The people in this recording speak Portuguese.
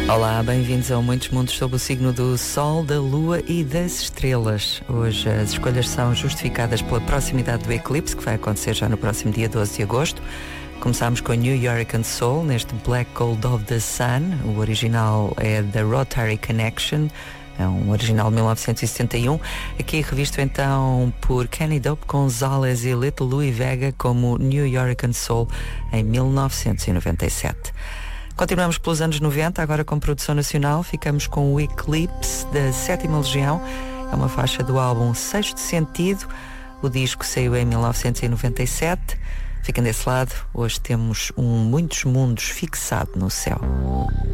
Olá, bem-vindos a Muitos Mundos sob o signo do Sol, da Lua e das Estrelas. Hoje as escolhas são justificadas pela proximidade do eclipse, que vai acontecer já no próximo dia 12 de agosto. Começámos com New York and Soul, neste Black Gold of the Sun. O original é da Rotary Connection, é um original de 1971. Aqui revisto então por Kenny Dope Gonzalez e Little Louie Vega como New York and Soul em 1997. Continuamos pelos anos 90, agora com produção nacional. Ficamos com o Eclipse da 7ª Legião. É uma faixa do álbum Sexto Sentido. O disco saiu em 1997. Fiquem desse lado. Hoje temos Muitos Mundos fixado no céu.